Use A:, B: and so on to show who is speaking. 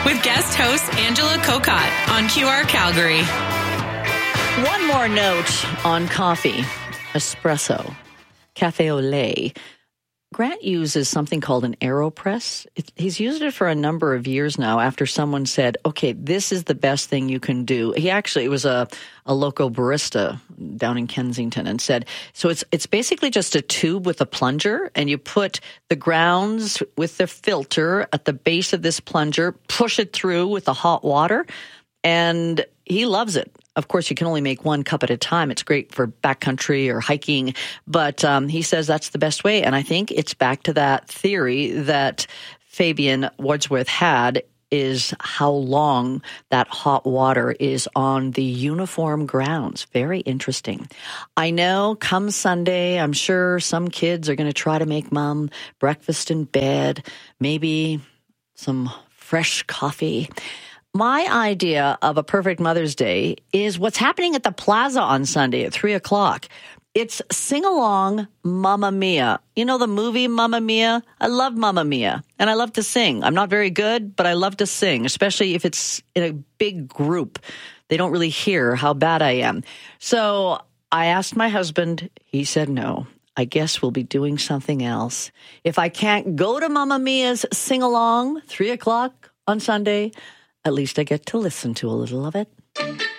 A: with guest host Angela Kokott on QR Calgary.
B: One more note on coffee, espresso, cafe au lait. Grant uses something called an AeroPress. He's used it for a number of years now after someone said, okay, this is the best thing you can do. It was a local barista down in Kensington and said, so it's basically just a tube with a plunger, and you put the grounds with the filter at the base of this plunger, push it through with the hot water, and he loves it. Of course, you can only make one cup at a time. It's great for backcountry or hiking, but he says that's the best way. And I think it's back to that theory that Fabian Wordsworth had, is how long that hot water is on the uniform grounds. Very interesting. I know come Sunday, I'm sure some kids are going to try to make mom breakfast in bed, maybe some fresh coffee. My idea of a perfect Mother's Day is what's happening at the Plaza on Sunday at 3 o'clock. It's sing-along Mamma Mia. You know the movie Mamma Mia? I love Mamma Mia, and I love to sing. I'm not very good, but I love to sing, especially if it's in a big group. They don't really hear how bad I am. So I asked my husband. He said no. I guess we'll be doing something else. If I can't go to Mamma Mia's sing-along, 3 o'clock on Sunday, at least I get to listen to a little of it.